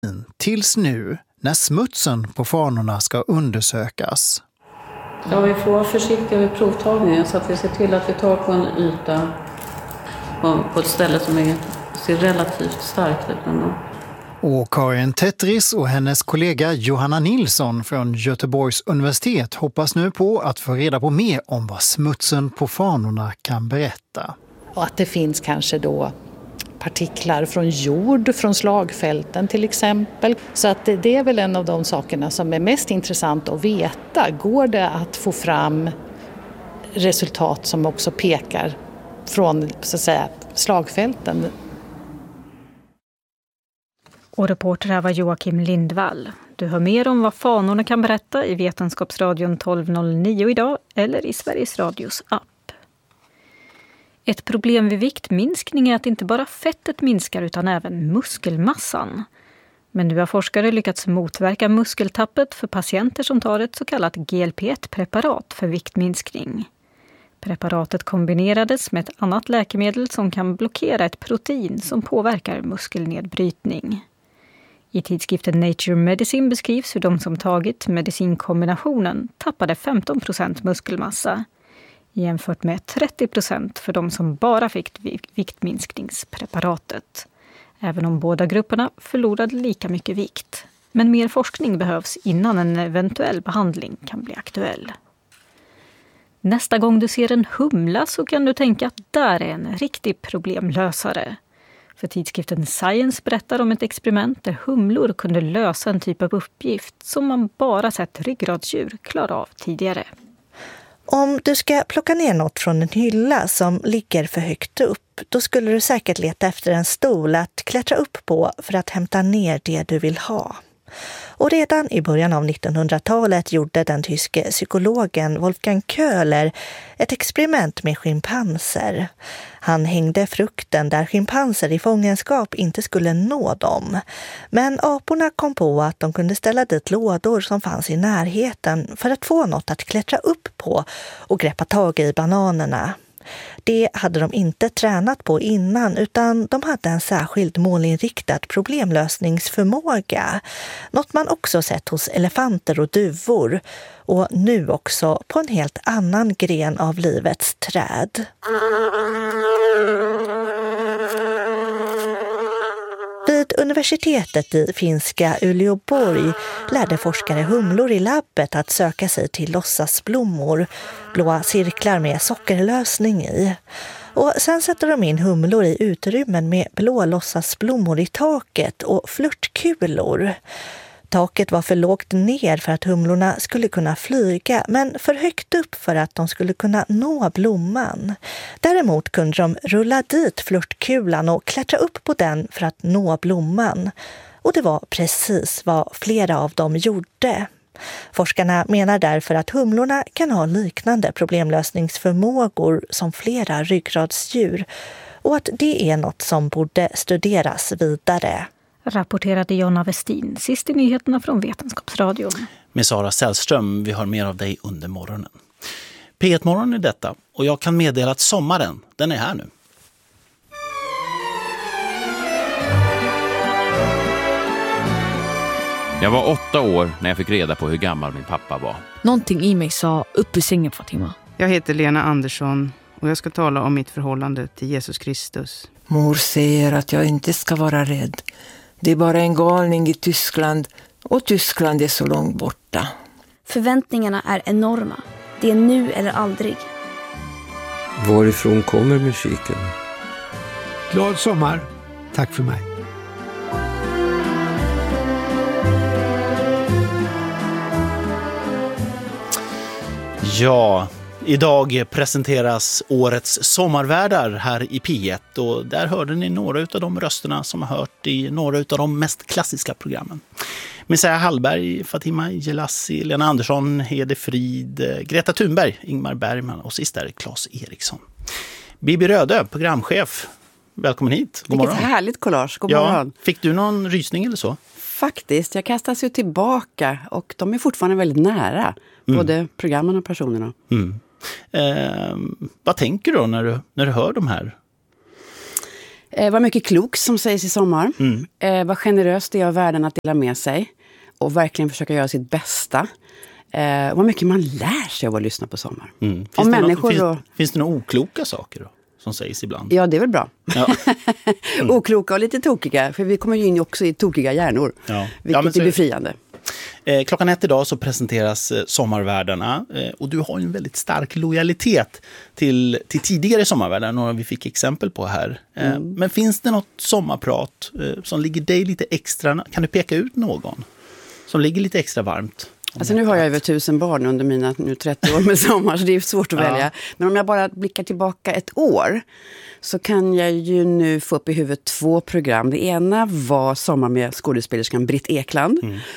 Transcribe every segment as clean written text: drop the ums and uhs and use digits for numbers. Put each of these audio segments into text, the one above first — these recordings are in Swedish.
tills nu när smutsen på fanorna ska undersökas. Ja, vi får vara försiktiga vid provtagningen så att vi ser till att vi tar på en yta på ett ställe som ser relativt starkt ut ändå. Och Karin Tetris och hennes kollega Johanna Nilsson från Göteborgs universitet hoppas nu på att få reda på mer om vad smutsen på fanorna kan berätta. Och att det finns kanske då partiklar från jord, från slagfälten till exempel. Så att det är väl en av de sakerna som är mest intressant att veta. Går det att få fram resultat som också pekar från så att säga, slagfälten? Och reporter här var Joakim Lindvall. Du hör mer om vad fanorna kan berätta i Vetenskapsradion 1209 idag eller i Sveriges Radios app. Ett problem vid viktminskning är att inte bara fettet minskar utan även muskelmassan. Men nu har forskare lyckats motverka muskeltappet för patienter som tar ett så kallat GLP-1-preparat för viktminskning. Preparatet kombinerades med ett annat läkemedel som kan blockera ett protein som påverkar muskelnedbrytning. I tidskriften Nature Medicine beskrivs hur de som tagit medicinkombinationen tappade 15% muskelmassa jämfört med 30% för de som bara fick viktminskningspreparatet. Även om båda grupperna förlorade lika mycket vikt. Men mer forskning behövs innan en eventuell behandling kan bli aktuell. Nästa gång du ser en humla så kan du tänka att där är en riktig problemlösare. För tidskriften Science berättar om ett experiment där humlor kunde lösa en typ av uppgift som man bara sett ryggradsdjur klara av tidigare. Om du ska plocka ner något från en hylla som ligger för högt upp, då skulle du säkert leta efter en stol att klättra upp på för att hämta ner det du vill ha. Och redan i början av 1900-talet gjorde den tyske psykologen Wolfgang Köhler ett experiment med schimpanser. Han hängde frukten där schimpanser i fångenskap inte skulle nå dem. Men aporna kom på att de kunde ställa dit lådor som fanns i närheten för att få något att klättra upp på och greppa tag i bananerna. Det hade de inte tränat på innan utan de hade en särskild målinriktad problemlösningsförmåga. Något man också sett hos elefanter och duvor och nu också på en helt annan gren av livets träd. Vid universitetet i finska Uleåborg lärde forskare humlor i labbet att söka sig till låtsasblommor, blåa cirklar med sockerlösning i. Och sen sätter de in humlor i utrymmen med blå låtsasblommor i taket och flörtkulor. Taket var för lågt ner för att humlorna skulle kunna flyga men för högt upp för att de skulle kunna nå blomman. Däremot kunde de rulla dit flörtkulan och klättra upp på den för att nå blomman. Och det var precis vad flera av dem gjorde. Forskarna menar därför att humlorna kan ha liknande problemlösningsförmågor som flera ryggradsdjur och att det är något som borde studeras vidare. Rapporterade Jonna Westin, sist i nyheterna från Vetenskapsradion. Med Sara Sällström, vi hör mer av dig under morgonen. P1-morgon är detta och jag kan meddela att sommaren, den är här nu. Jag var 8 år när jag fick reda på hur gammal min pappa var. Någonting i mig sa upp i sängen, Fatima. Jag heter Lena Andersson och jag ska tala om mitt förhållande till Jesus Kristus. Mor säger att jag inte ska vara rädd. Det är bara en galning i Tyskland och Tyskland är så långt borta. Förväntningarna är enorma. Det är nu eller aldrig. Varifrån kommer musiken? Glad sommar. Tack för mig. Ja, idag presenteras årets sommarvärdar här i P1 och där hörde ni några av de rösterna som har hört i några av de mest klassiska programmen. Messiah Hallberg, Fatima Jelassi, Lena Andersson, Hede Frid, Greta Thunberg, Ingmar Bergman och sist där Claes Eriksson. Bibi Röde, programchef. Välkommen hit. God morgon. Vilket härligt collage. God morgon. Fick du någon rysning eller så? Faktiskt, jag kastas ju tillbaka och de är fortfarande väldigt nära. Både programmen och personerna. Vad tänker du då när du hör de här? Vad mycket klokt som sägs i sommar. Vad generöst det är av världen att dela med sig. Och verkligen försöka göra sitt bästa. Vad mycket man lär sig av att lyssna på sommar. Finns det några okloka saker då? Som sägs ibland. Ja, det är väl bra. Ja. Okloka och lite tokiga. För vi kommer ju in också i tokiga hjärnor. Ja. Vilket är befriande. 1:00 idag så presenteras sommarvärdarna. Och du har ju en väldigt stark lojalitet till tidigare sommarvärdar. Några vi fick exempel på här. Men finns det något sommarprat som ligger dig lite extra? Kan du peka ut någon som ligger lite extra varmt? Alltså nu har jag över 1000 barn under mina 30 år med sommar, så det är svårt att välja. Men om jag bara blickar tillbaka ett år så kan jag ju nu få upp i huvudet 2 program. Det ena var Sommar med skådespelerskan Britt Ekland.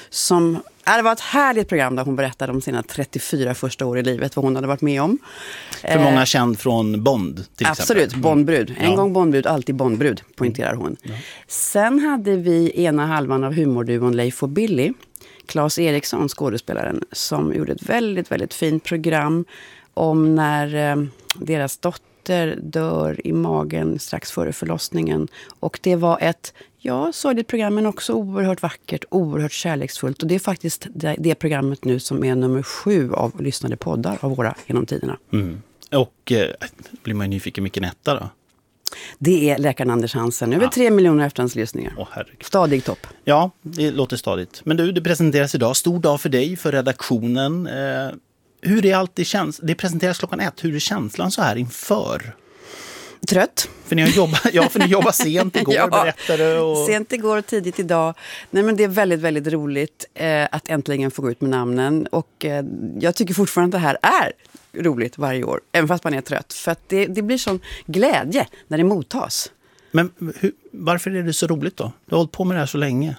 Det var ett härligt program där hon berättade om sina 34 första år i livet, vad hon hade varit med om. För många känd från Bond till exempel. Absolut, Bondbrud. En gång Bondbrud, alltid Bondbrud, poängterar hon. Sen hade vi ena halvan av humorduon Leif och Billy. Claes Eriksson, skådespelaren, som gjorde ett väldigt, väldigt fint program om när deras dotter dör i magen strax före förlossningen. Och det var ett, sorgligt program, men också oerhört vackert, oerhört kärleksfullt. Och det är faktiskt det programmet nu som är nummer 7 av lyssnade poddar av våra genom tiderna. Och blir man nyfiken mycket etta då? Det är läkaren Anders Hansen. Över 3 miljoner efterhandslyssningar. Stadig topp. Ja, det låter stadigt. Men det presenteras idag. Stor dag för dig, för redaktionen. Hur det alltid känns. Det presenteras 1:00. Hur är känslan så här inför? Trött. För ni jobbar sent igår, berättade. Sent igår och tidigt idag. Nej, men det är väldigt, väldigt roligt att äntligen få gå ut med namnen. Och jag tycker fortfarande att det här är roligt varje år, även fast man är trött. För att det blir sån glädje när det mottas. Men varför är det så roligt då? Du har hållit på med det här så länge.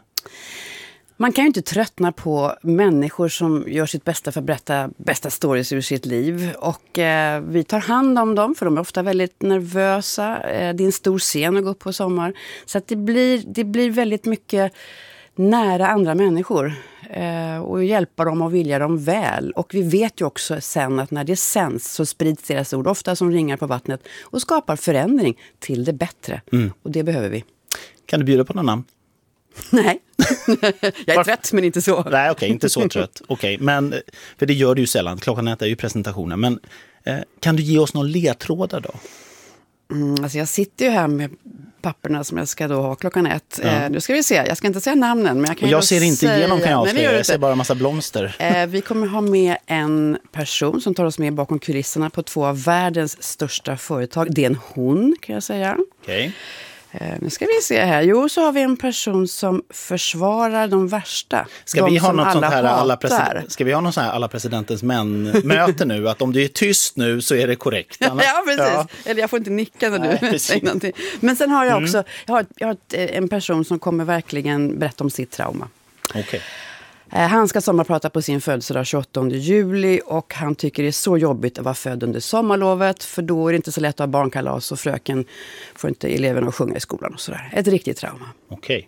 Man kan ju inte tröttna på människor som gör sitt bästa för att berätta bästa stories ur sitt liv. Och vi tar hand om dem, för de är ofta väldigt nervösa. Det är en stor scen att gå upp på sommar. Så att det blir väldigt mycket nära andra människor. Och hjälpa dem och vilja dem väl. Och vi vet ju också sen att när det sänds så sprids deras ord ofta som ringar på vattnet och skapar förändring till det bättre. Och det behöver vi. Kan du bjuda på någon namn? Nej, jag är trött men inte så. Nej, okej, inte så trött. Okej, men för det gör du ju sällan. 1:00 är ju presentationen. Men kan du ge oss någon ledtrådar då? Alltså jag sitter ju här med papperna som jag ska då ha 1:00. Nu ska vi se, jag ska inte säga namnen. Men jag ser inte igenom, kan jag avslöja. Jag ser bara en massa blomster. Vi kommer ha med en person som tar oss med bakom kulisserna på 2 av världens största företag. Det är en hon, kan jag säga. Okej. Nu ska vi se här. Jo, så har vi en person som försvarar de värsta. Ska vi ha något sånt här ska vi ha någon sån här alla presidentens män-möte nu? Att om du är tyst nu så är det korrekt. Ja, precis. Ja. Eller jag får inte nicka när du säger någonting. Men sen har jag också jag har en person som kommer verkligen berätta om sitt trauma. Okej. Han ska sommarprata på sin födelsedag 28 juli och han tycker det är så jobbigt att vara född under sommarlovet, för då är det inte så lätt att ha barnkalas och fröken får inte eleverna att sjunga i skolan och sådär. Ett riktigt trauma. Okej,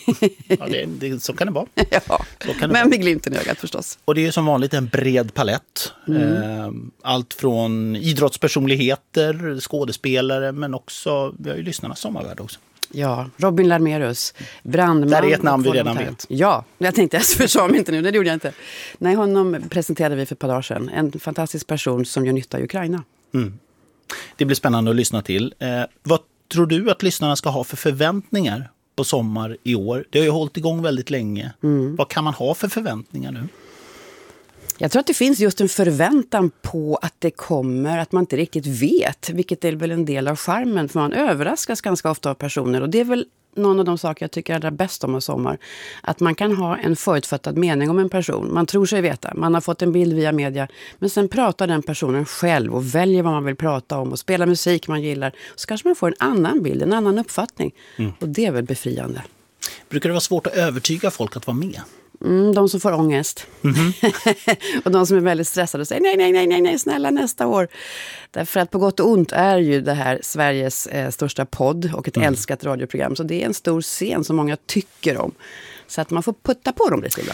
så kan det vara. Men med glimten i ögat förstås. Och det är som vanligt en bred palett. Allt från idrottspersonligheter, skådespelare, men också, vi har ju lyssnarnas sommarvärld också. Ja, Robin Larmerus, brandman. Där är ett namn vi redan vet. Ja, jag tänkte jag försade mig inte nu, det gjorde jag inte. Nej, honom presenterade vi för ett par dagar sedan. En fantastisk person som gör nytta i Ukraina. Det blir spännande att lyssna till. Vad tror du att lyssnarna ska ha för förväntningar på sommar i år? Det har ju hållit igång väldigt länge. Vad kan man ha för förväntningar nu? Jag tror att det finns just en förväntan på att det kommer, att man inte riktigt vet, vilket är väl en del av charmen, för man överraskas ganska ofta av personer, och det är väl någon av de saker jag tycker är allra bäst om en sommar. Att man kan ha en förutfattad mening om en person. Man tror sig veta. Man har fått en bild via media. Men sen pratar den personen själv och väljer vad man vill prata om och spelar musik man gillar. Så kanske man får en annan bild, en annan uppfattning. Och det är väl befriande. Brukar det vara svårt att övertyga folk att vara med? De som får ångest. Och de som är väldigt stressade och säger nej, snälla nästa år. Därför att på gott och ont är ju det här Sveriges största podd och ett älskat radioprogram. Så det är en stor scen som många tycker om. Så att man får putta på dem lite ibland.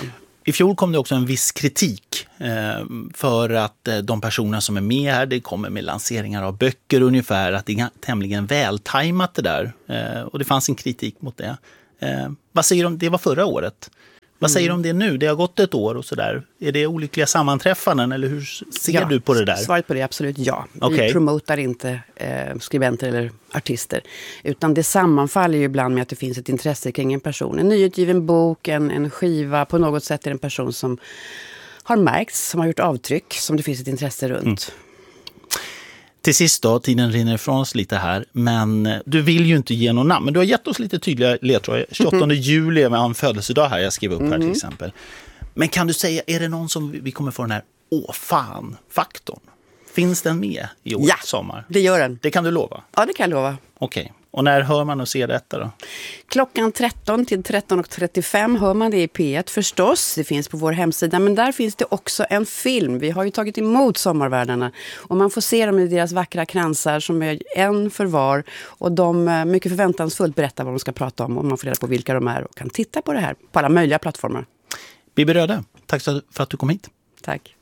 I fjol kom det också en viss kritik för att de personer som är med här, det kommer med lanseringar av böcker ungefär, att det är tämligen vältajmat det där. Och det fanns en kritik mot det. Vad säger du om det? Var förra året. Vad säger du om det nu? Det har gått ett år och sådär. Är det olyckliga sammanträffanden eller hur ser du på det där? Svaret på det är absolut ja. Okay. Vi promotar inte skribenter eller artister. Utan det sammanfaller ju ibland med att det finns ett intresse kring en person. En nyutgiven bok, en skiva, på något sätt är det en person som har märkts, som har gjort avtryck, som det finns ett intresse runt. Till sist då, tiden rinner ifrån oss lite här, men du vill ju inte ge någon namn, men du har gett oss lite tydliga ledtrådar. 28 juli med en födelsedag här, jag skriver upp här till exempel. Men kan du säga, är det någon som vi kommer få den här fan-faktorn? Finns den med i årets sommar? Det gör den. Det kan du lova? Ja, det kan jag lova. Okej. Och när hör man och ser detta då? Klockan 13 till 13.35 hör man det i P1 förstås. Det finns på vår hemsida, men där finns det också en film. Vi har ju tagit emot sommarvärdarna och man får se dem i deras vackra kransar som är en för var. Och de mycket förväntansfullt berättar vad de ska prata om och man får reda på vilka de är och kan titta på det här på alla möjliga plattformar. Bibi Röde, tack för att du kom hit. Tack.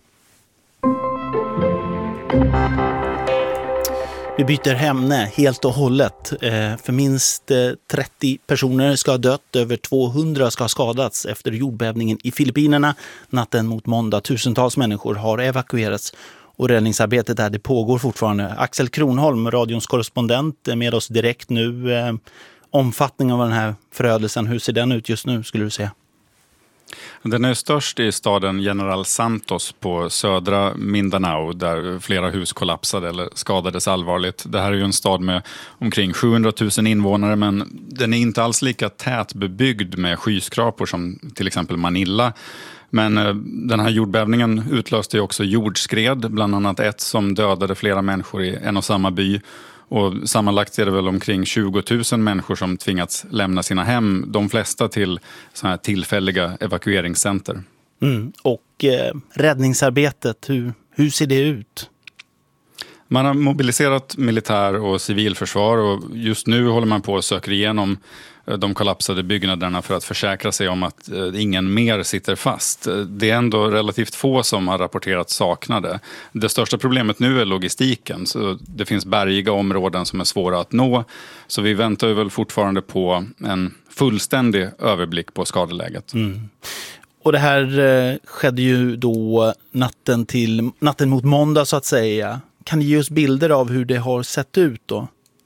Vi byter ämne helt och hållet. För minst 30 personer ska ha dött, över 200 ska ha skadats efter jordbävningen i Filippinerna. Natten mot måndag, tusentals människor har evakuerats och räddningsarbetet där det pågår fortfarande. Axel Kronholm, radions korrespondent, är med oss direkt nu. Omfattningen av den här förödelsen, hur ser den ut just nu skulle du säga? Den är störst i staden General Santos på södra Mindanao där flera hus kollapsade eller skadades allvarligt. Det här är ju en stad med omkring 700 000 invånare men den är inte alls lika tätbebyggd med skyskrapor som till exempel Manila. Men den här jordbävningen utlöste ju också jordskred, bland annat ett som dödade flera människor i en och samma by. Och sammanlagt är det väl omkring 20 000 människor som tvingats lämna sina hem. De flesta till såna här tillfälliga evakueringscenter. Och räddningsarbetet, hur ser det ut? Man har mobiliserat militär och civilförsvar och just nu håller man på att söka igenom de kollapsade byggnaderna för att försäkra sig om att ingen mer sitter fast. Det är ändå relativt få som har rapporterat saknade. Det största problemet nu är logistiken. Så det finns bergiga områden som är svåra att nå. Så vi väntar väl fortfarande på en fullständig överblick på skadeläget. Och det här skedde ju då natten mot måndag så att säga. Kan du ge oss bilder av hur det har sett ut då?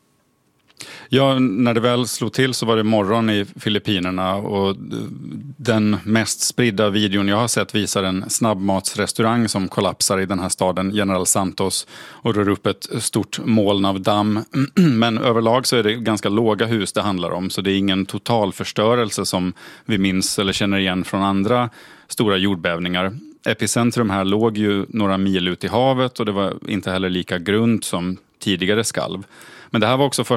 Ja, när det väl slog till så var det morgon i Filippinerna och den mest spridda videon jag har sett visar en snabbmatsrestaurang som kollapsar i den här staden General Santos och rör upp ett stort moln av damm. Men överlag så är det ganska låga hus det handlar om så det är ingen total förstörelse som vi minns eller känner igen från andra stora jordbävningar. Epicentrum här låg ju några mil ut i havet och det var inte heller lika grunt som tidigare skalv. Men det här var också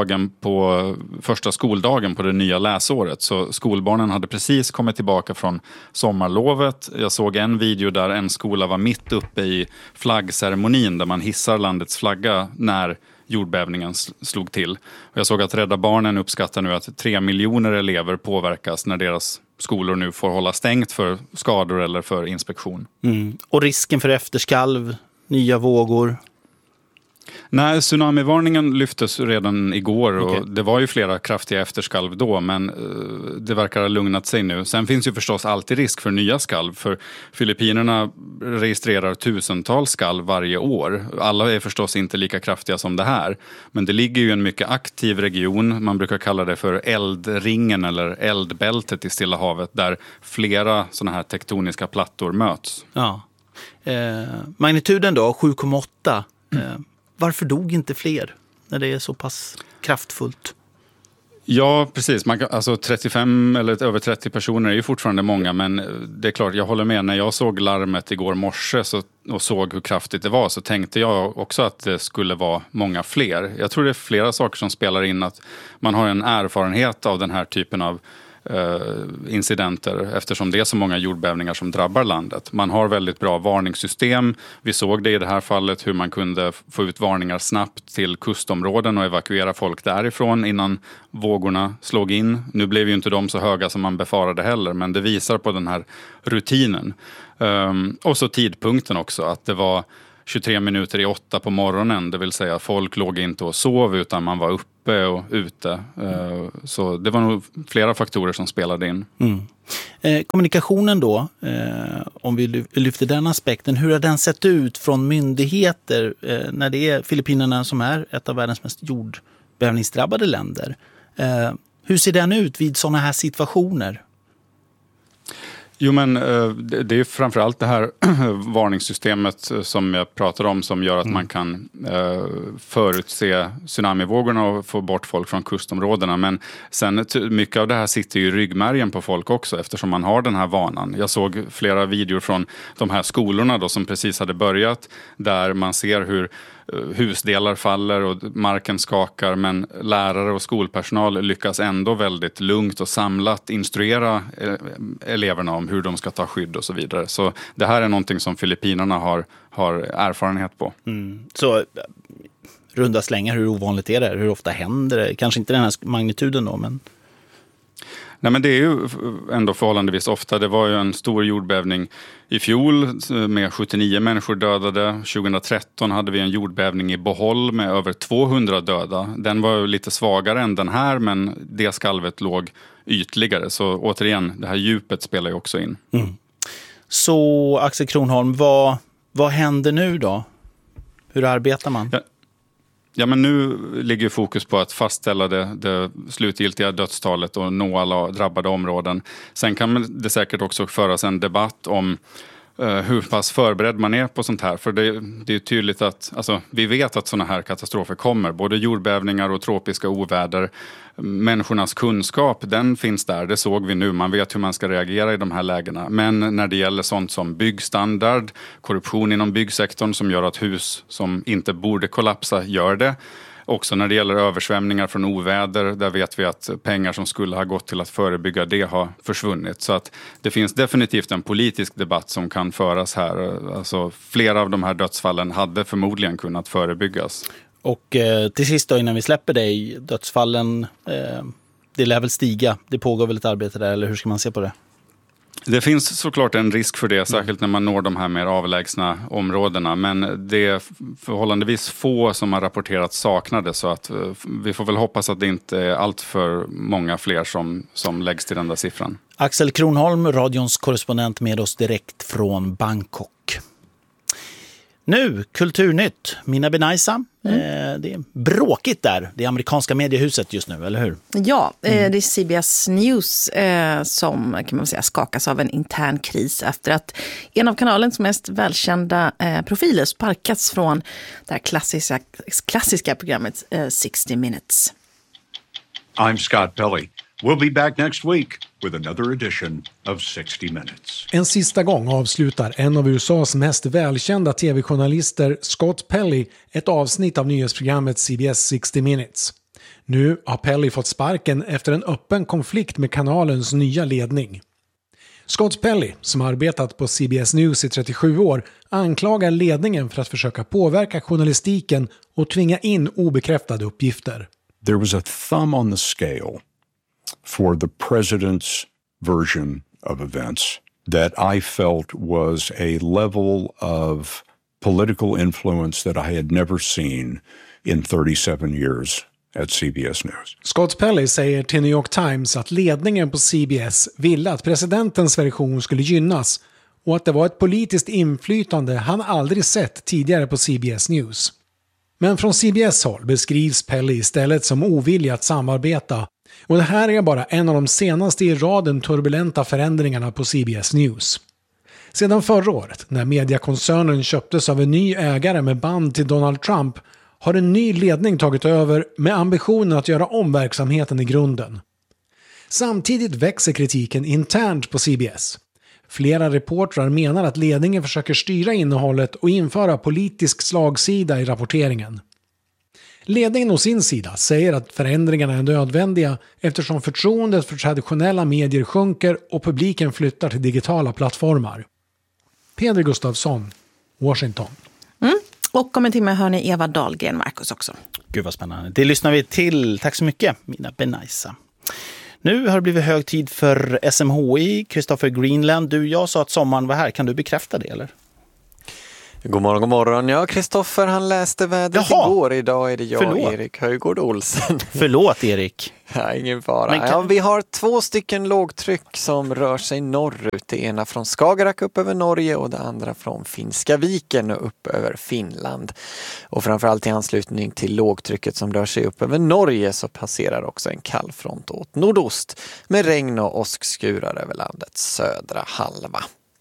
första skoldagen på det nya läsåret. Så skolbarnen hade precis kommit tillbaka från sommarlovet. Jag såg en video där en skola var mitt uppe i flaggceremonin där man hissar landets flagga när jordbävningen slog till. Och jag såg att Rädda Barnen uppskattar nu att 3 miljoner elever påverkas när deras skolor nu får hålla stängt för skador eller för inspektion. Och risken för efterskalv, nya vågor? Nej, tsunamivarningen lyftes redan igår och det var ju flera kraftiga efterskalv då men det verkar ha lugnat sig nu. Sen finns ju förstås alltid risk för nya skalv för Filippinerna registrerar tusentals skalv varje år. Alla är förstås inte lika kraftiga som det här men det ligger ju en mycket aktiv region, man brukar kalla det för eldringen eller eldbältet i Stilla havet där flera sådana här tektoniska plattor möts. Ja. Magnituden då, 7,8. Varför dog inte fler när det är så pass kraftfullt? Ja, precis. Alltså 35 eller över 30 personer är ju fortfarande många men det är klart, jag håller med. När jag såg larmet igår morse och såg hur kraftigt det var så tänkte jag också att det skulle vara många fler. Jag tror det är flera saker som spelar in att man har en erfarenhet av den här typen av incidenter eftersom det är så många jordbävningar som drabbar landet. Man har väldigt bra varningssystem. Vi såg det i det här fallet hur man kunde få ut varningar snabbt till kustområden och evakuera folk därifrån innan vågorna slog in. Nu blev ju inte de så höga som man befarade heller, men det visar på den här rutinen. Och så tidpunkten också, att det var 23 minuter i 8 på morgonen, det vill säga folk låg inte och sov utan man var uppe och ute. Så det var nog flera faktorer som spelade in. Kommunikationen då, om vi lyfter den aspekten, hur har den sett ut från myndigheter när det är Filippinerna som är ett av världens mest jordbävningsdrabbade länder? Hur ser den ut vid sådana här situationer? Jo, men det är framförallt det här varningssystemet som jag pratade om som gör att man kan förutse tsunamivågorna och få bort folk från kustområdena. Men sen mycket av det här sitter ju i ryggmärgen på folk också eftersom man har den här vanan. Jag såg flera videor från de här skolorna då, som precis hade börjat där man ser hur husdelar faller och marken skakar, men lärare och skolpersonal lyckas ändå väldigt lugnt och samlat instruera eleverna om hur de ska ta skydd och så vidare. Så det här är någonting som Filippinerna har erfarenhet på. Så runda slängar, hur ovanligt är det? Hur ofta händer det? Kanske inte den här magnituden då, men... Nej, men det är ju ändå förhållandevis ofta. Det var ju en stor jordbävning i fjol med 79 människor dödade. 2013 hade vi en jordbävning i Bohol med över 200 döda. Den var lite svagare än den här, men det skalvet låg ytligare. Så återigen, det här djupet spelar ju också in. Så Axel Kronholm, vad händer nu då? Hur arbetar man? Ja, men nu ligger fokus på att fastställa det slutgiltiga dödstalet och nå alla drabbade områden. Sen kan det säkert också föras en debatt om hur pass förberedd man är på sånt här. För det är tydligt att vi vet att såna här katastrofer kommer. Både jordbävningar och tropiska oväder. Människornas kunskap, den finns där. Det såg vi nu. Man vet hur man ska reagera i de här lägena. Men när det gäller sånt som byggstandard, korruption inom byggsektorn som gör att hus som inte borde kollapsa gör det. Också när det gäller översvämningar från oväder, där vet vi att pengar som skulle ha gått till att förebygga det har försvunnit. Så att det finns definitivt en politisk debatt som kan föras här. Alltså, flera av de här dödsfallen hade förmodligen kunnat förebyggas. Och till sist då, innan vi släpper dig, dödsfallen, det lär väl stiga. Det pågår väl ett arbete där, eller hur ska man se på det? Det finns såklart en risk för det, särskilt när man når de här mer avlägsna områdena. Men det är förhållandevis få som har rapporterat saknade, så att vi får väl hoppas att det inte är allt för många fler som läggs till den där siffran. Axel Kronholm, radions korrespondent med oss direkt från Bangkok. Nu, Kulturnytt. Mina Benaisa, det är bråkigt där. Det är amerikanska mediehuset just nu, eller hur? Ja, det är CBS News som kan man säga skakas av en intern kris efter att en av kanalens mest välkända profiler sparkats från det här klassiska programmet 60 Minutes. I'm Scott Pelley. We'll be back next week with another edition of 60 Minutes. En sista gång avslutar en av USAs mest välkända tv-journalister, Scott Pelley, ett avsnitt av nyhetsprogrammet CBS 60 Minutes. Nu har Pelley fått sparken efter en öppen konflikt med kanalens nya ledning. Scott Pelley, som har arbetat på CBS News i 37 år, anklagar ledningen för att försöka påverka journalistiken och tvinga in obekräftade uppgifter. There was a thumb on the scale for the president's version of events that I felt was a level of political influence that I had never seen in 37 years at CBS News. Scott Pelley säger till New York Times att ledningen på CBS ville att presidentens version skulle gynnas och att det var ett politiskt inflytande han aldrig sett tidigare på CBS News. Men från CBS-håll beskrivs Pelley istället som ovillig att samarbeta. Och det här är bara en av de senaste i raden turbulenta förändringarna på CBS News. Sedan förra året, när mediekoncernen köptes av en ny ägare med band till Donald Trump, har en ny ledning tagit över med ambitionen att göra om verksamheten i grunden. Samtidigt växer kritiken internt på CBS. Flera reportrar menar att ledningen försöker styra innehållet och införa politisk slagsida i rapporteringen. Ledningen å sin sida säger att förändringarna är nödvändiga eftersom förtroendet för traditionella medier sjunker och publiken flyttar till digitala plattformar. Peder Gustafsson, Washington. Och om en timme hör ni Eva Dahlgren Marcus också. Gud vad spännande. Det lyssnar vi till. Tack så mycket, Mina Benaisa. Nu har det blivit hög tid för SMHI. Christopher Greenland, jag sa att sommaren var här. Kan du bekräfta det eller? God morgon. Ja, Kristoffer han läste vädret igår. Idag är det jag, Erik Höjgård Olsen. Förlåt, Erik. Ja, ingen fara. Vi har 2 stycken lågtryck som rör sig norrut. Det ena från Skagerrak upp över Norge och det andra från Finska viken och upp över Finland. Och framförallt i anslutning till lågtrycket som rör sig upp över Norge så passerar också en kallfront åt nordost med regn och åskskurar över landets södra halva.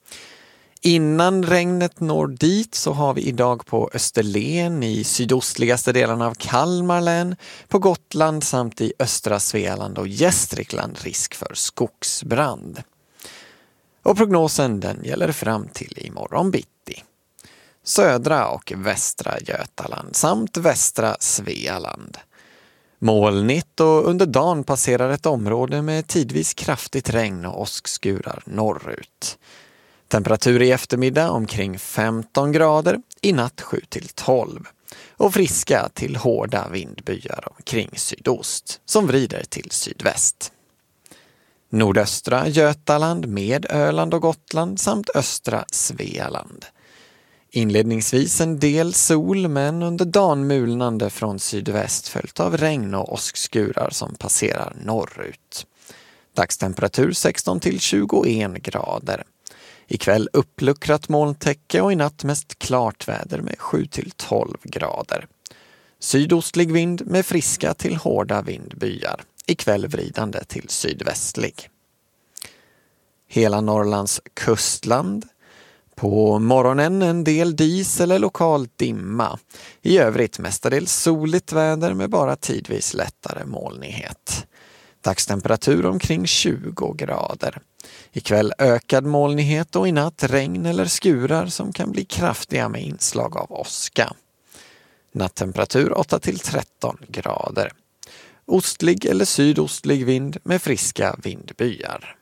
Innan regnet når dit så har vi idag på Österlen i sydostligaste delarna av Kalmar län, på Gotland samt i östra Svealand och Gästrikland risk för skogsbrand. Och prognosen den gäller fram till imorgon bitti. Södra och västra Götaland samt västra Svealand. Molnigt och under dagen passerar ett område med tidvis kraftigt regn och åskskurar norrut. Temperatur i eftermiddag omkring 15 grader, i natt 7-12 och friska till hårda vindbyar omkring sydost som vrider till sydväst. Nordöstra Götaland med Öland och Gotland samt östra Svealand. Inledningsvis en del sol men under dagen mulnande från sydväst följt av regn och åskskurar som passerar norrut. Dagstemperatur 16-21 grader. Ikväll uppluckrat molntäcke och i natt mest klart väder med 7-12 grader. Sydostlig vind med friska till hårda vindbyar. Ikväll vridande till sydvästlig. Hela Norrlands kustland. På morgonen en del dis eller lokal dimma. I övrigt mestadels soligt väder med bara tidvis lättare molnighet. Dagstemperatur omkring 20 grader. Ikväll ökad molnighet och i natt regn eller skurar som kan bli kraftiga med inslag av åska. Nattemperatur 8-13 grader. Ostlig eller sydostlig vind med friska vindbyar.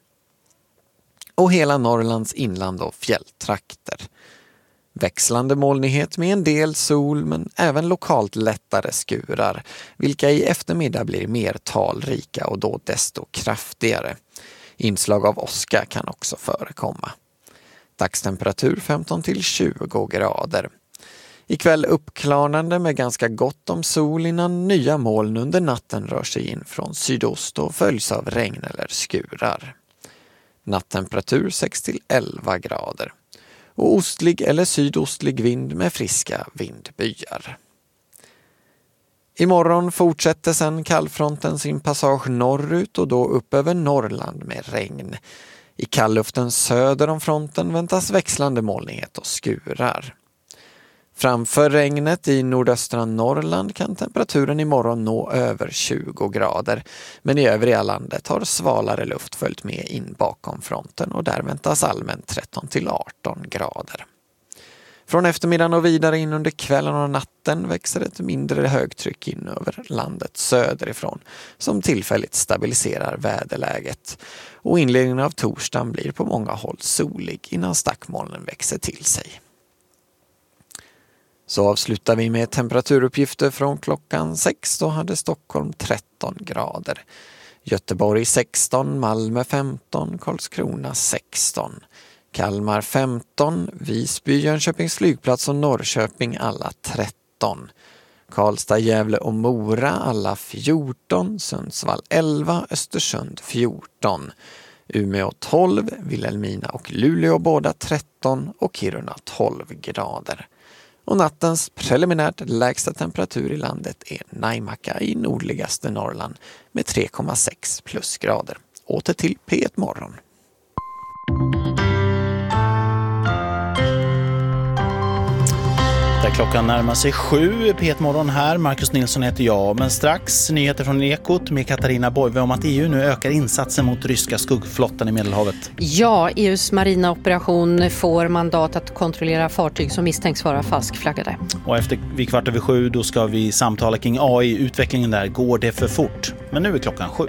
Och hela Norrlands inland och fjälltrakter. Växlande molnighet med en del sol men även lokalt lättare skurar, vilka i eftermiddag blir mer talrika och då desto kraftigare. Inslag av åska kan också förekomma. Dagstemperatur 15-20 grader. Ikväll uppklarnande med ganska gott om sol innan nya moln under natten rör sig in från sydost och följs av regn eller skurar. Nattemperatur 6-11 grader. Och ostlig eller sydostlig vind med friska vindbyar. Imorgon fortsätter sedan kallfronten sin passage norrut och då upp över Norrland med regn. I kallluften söder om fronten väntas växlande molnighet och skurar. Framför regnet i nordöstra Norrland kan temperaturen imorgon nå över 20 grader. Men i övriga landet har svalare luft följt med in bakom fronten och där väntas allmänt 13-18 grader. Från eftermiddagen och vidare in under kvällen och natten växer ett mindre högtryck in över landet söderifrån som tillfälligt stabiliserar väderläget. Och inledningen av torsdagen blir på många håll solig innan stackmolnen växer till sig. Så avslutar vi med temperaturuppgifter från klockan 6. Då hade Stockholm 13 grader. Göteborg 16, Malmö 15, Karlskrona 16. Kalmar 15, Visby, Jönköpings flygplats och Norrköping alla 13. Karlstad, Gävle och Mora alla 14, Sundsvall 11, Östersund 14. Umeå 12, Vilhelmina och Luleå båda 13 och Kiruna 12 grader. Och nattens preliminärt lägsta temperatur i landet är Naimakka i nordligaste Norrland med 3,6 plusgrader. Åter till P1 Morgon. Klockan närmar sig 7, P1-morgon här. Marcus Nilsson heter jag. Men strax nyheter från Ekot med Katarina Boive om att EU nu ökar insatsen mot ryska skuggflottan i Medelhavet. Ja, EUs marina operation får mandat att kontrollera fartyg som misstänks vara falskflaggade. Och efter vid 6:15 då ska vi samtala kring AI-utvecklingen där. Går det för fort? Men nu är klockan 7.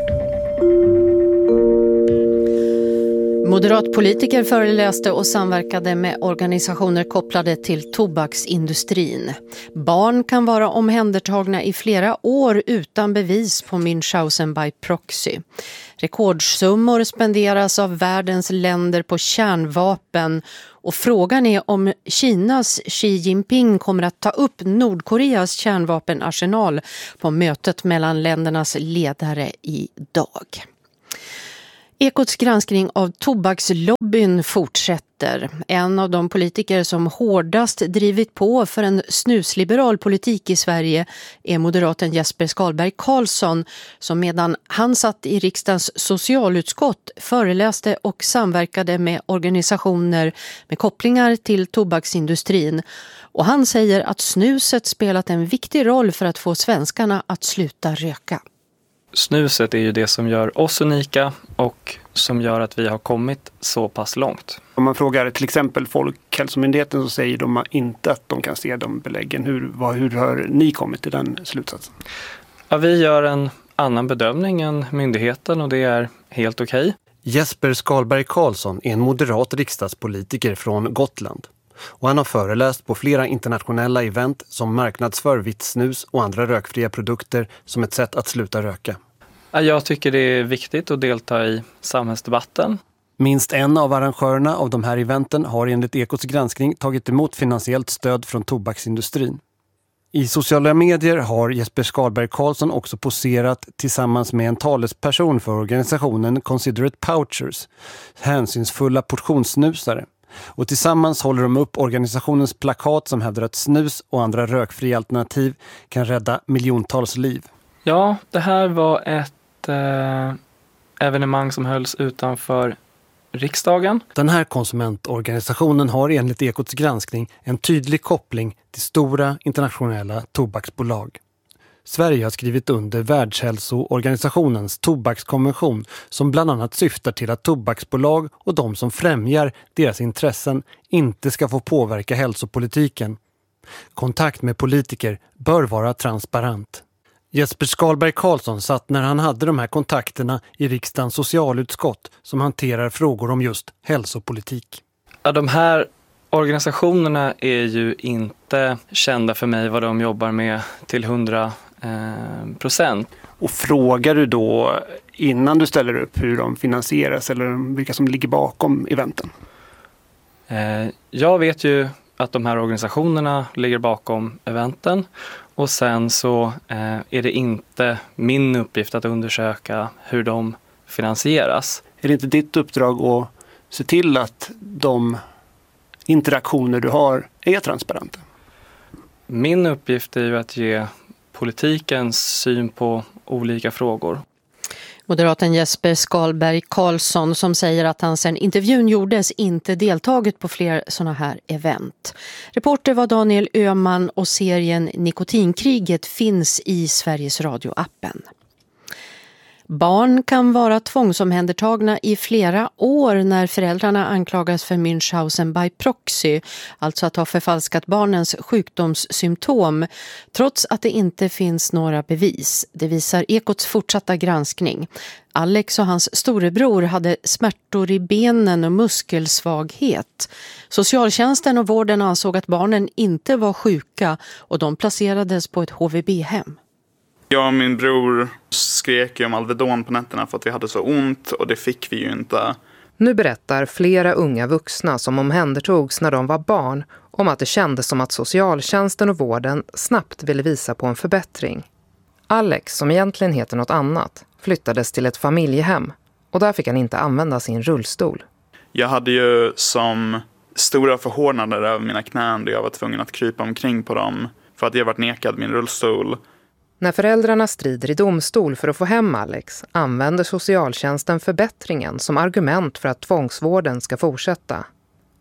Moderatpolitiker föreläste och samverkade med organisationer kopplade till tobaksindustrin. Barn kan vara omhändertagna i flera år utan bevis på Münchhausen by proxy. Rekordsummor spenderas av världens länder på kärnvapen och frågan är om Kinas Xi Jinping kommer att ta upp Nordkoreas kärnvapenarsenal på mötet mellan ländernas ledare idag. Ekots granskning av tobakslobbyn fortsätter. En av de politiker som hårdast drivit på för en snusliberal politik i Sverige är moderaten Jesper Skalberg Karlsson, som medan han satt i riksdagens socialutskott föreläste och samverkade med organisationer med kopplingar till tobaksindustrin. Och han säger att snuset spelat en viktig roll för att få svenskarna att sluta röka. Snuset är ju det som gör oss unika och som gör att vi har kommit så pass långt. Om man frågar till exempel Folkhälsomyndigheten så säger de inte att de kan se de beläggen. Hur har ni kommit till den slutsatsen? Ja, vi gör en annan bedömning än myndigheten och det är helt okej. Jesper Skalberg Karlsson är en moderat riksdagspolitiker från Gotland. Och han har föreläst på flera internationella event som marknadsför vitt snus och andra rökfria produkter som ett sätt att sluta röka. Jag tycker det är viktigt att delta i samhällsdebatten. Minst en av arrangörerna av de här eventen har enligt Ekots granskning tagit emot finansiellt stöd från tobaksindustrin. I sociala medier har Jesper Skalberg Karlsson också poserat tillsammans med en talesperson för organisationen Considerate Pouchers, hänsynsfulla portionssnusare. Och tillsammans håller de upp organisationens plakat som hävdar att snus och andra rökfria alternativ kan rädda miljontals liv. Ja, det här var ett evenemang som hölls utanför riksdagen. Den här konsumentorganisationen har enligt Ekots granskning en tydlig koppling till stora internationella tobaksbolag. Sverige har skrivit under Världshälsoorganisationens tobakskonvention som bland annat syftar till att tobaksbolag och de som främjar deras intressen inte ska få påverka hälsopolitiken. Kontakt med politiker bör vara transparent. Jesper Skalberg Karlsson satt när han hade de här kontakterna i riksdagens socialutskott som hanterar frågor om just hälsopolitik. Ja, de här organisationerna är ju inte kända för mig vad de jobbar med till 100%. Och frågar du då innan du ställer upp hur de finansieras eller vilka som ligger bakom eventen? Jag vet ju att de här organisationerna ligger bakom eventen och sen så är det inte min uppgift att undersöka hur de finansieras. Är det inte ditt uppdrag att se till att de interaktioner du har är transparenta? Min uppgift är ju att ge politikens syn på olika frågor. Moderaten Jesper Skalberg Karlsson som säger att han sedan intervjun gjordes inte deltagit på fler sådana här event. Reporter var Daniel Öhman och serien Nikotinkriget finns i Sveriges Radio-appen. Barn kan vara tvångsomhändertagna i flera år när föräldrarna anklagas för Münchhausen by proxy, alltså att ha förfalskat barnens sjukdomssymptom, trots att det inte finns några bevis. Det visar Ekots fortsatta granskning. Alex och hans storebror hade smärtor i benen och muskelsvaghet. Socialtjänsten och vården ansåg att barnen inte var sjuka och de placerades på ett HVB-hem. Jag och min bror skrek om Alvedon på nätterna för att vi hade så ont och det fick vi ju inte. Nu berättar flera unga vuxna som omhändertogs när de var barn om att det kändes som att socialtjänsten och vården snabbt ville visa på en förbättring. Alex, som egentligen heter något annat, flyttades till ett familjehem och där fick han inte använda sin rullstol. Jag hade ju som stora förhårdnader över mina knän där jag var tvungen att krypa omkring på dem för att jag varit nekad min rullstol. När föräldrarna strider i domstol för att få hem Alex använder socialtjänsten förbättringen som argument för att tvångsvården ska fortsätta.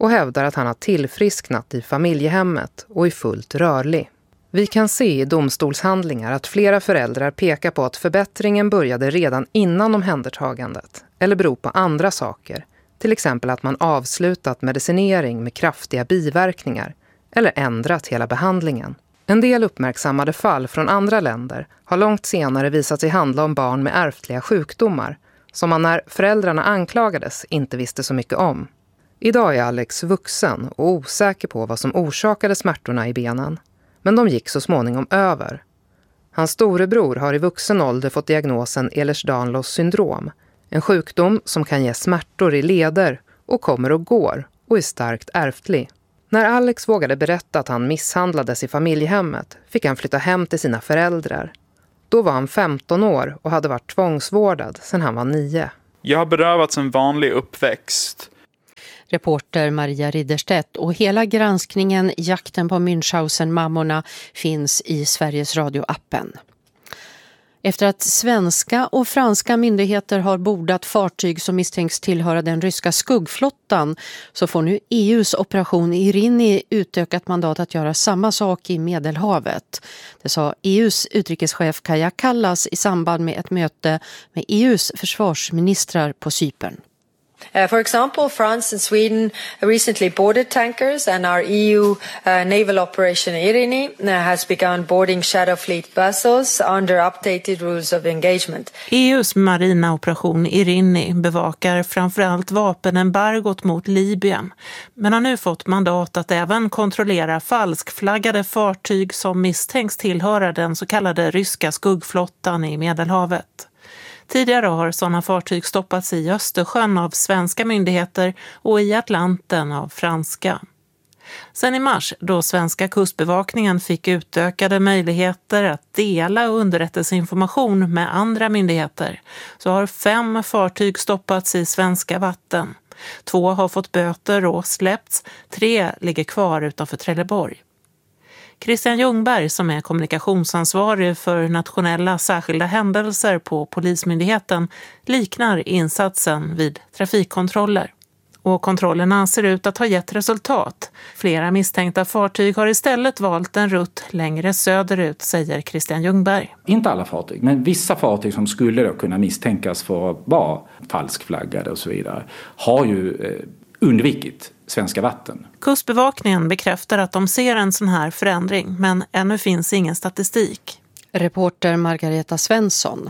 och hävdar att han har tillfrisknat i familjehemmet och är fullt rörlig. Vi kan se i domstolshandlingar att flera föräldrar pekar på att förbättringen började redan innan omhändertagandet eller beror på andra saker, till exempel att man avslutat medicinering med kraftiga biverkningar eller ändrat hela behandlingen. En del uppmärksammade fall från andra länder har långt senare visat sig handla om barn med ärftliga sjukdomar som man när föräldrarna anklagades inte visste så mycket om. Idag är Alex vuxen och osäker på vad som orsakade smärtorna i benen, men de gick så småningom över. Hans storebror har i vuxen ålder fått diagnosen Ehlers-Danlos syndrom, en sjukdom som kan ge smärtor i leder och kommer och går och är starkt ärftlig. När Alex vågade berätta att han misshandlades i familjehemmet fick han flytta hem till sina föräldrar. Då var han 15 år och hade varit tvångsvårdad sedan han var 9. Jag har berövats en vanlig uppväxt. Reporter Maria Ridderstedt, och hela granskningen Jakten på Münchhausen-mammorna finns i Sveriges Radio-appen. Efter att svenska och franska myndigheter har bordat fartyg som misstänks tillhöra den ryska skuggflottan så får nu EUs operation Irini utökat mandat att göra samma sak i Medelhavet. Det sa EUs utrikeschef Kaja Kallas i samband med ett möte med EUs försvarsministrar på Cypern. For example, France and Sweden recently boarded tankers, and our EU naval operation Irini has begun boarding Shadow Fleet vessels under updated rules of engagement. EUs marina operation Irini bevakar framförallt vapenembargot mot Libyen, men har nu fått mandat att även kontrollera falskflaggade fartyg som misstänks tillhöra den så kallade ryska skuggflottan i Medelhavet. Tidigare har sådana fartyg stoppats i Östersjön av svenska myndigheter och i Atlanten av franska. Sen i mars, då svenska kustbevakningen fick utökade möjligheter att dela underrättelseinformation med andra myndigheter, så har 5 fartyg stoppats i svenska vatten. 2 har fått böter och släppts, 3 ligger kvar utanför Trelleborg. Christian Ljungberg, som är kommunikationsansvarig för nationella särskilda händelser på Polismyndigheten, liknar insatsen vid trafikkontroller. Och kontrollerna ser ut att ha gett resultat. Flera misstänkta fartyg har istället valt en rutt längre söderut, säger Christian Ljungberg. Inte alla fartyg, men vissa fartyg som skulle då kunna misstänkas för att vara falskflaggade och så vidare har ju undvikit svenska vatten. Kustbevakningen bekräftar att de ser en sån här förändring, men ännu finns ingen statistik. Reporter Margareta Svensson.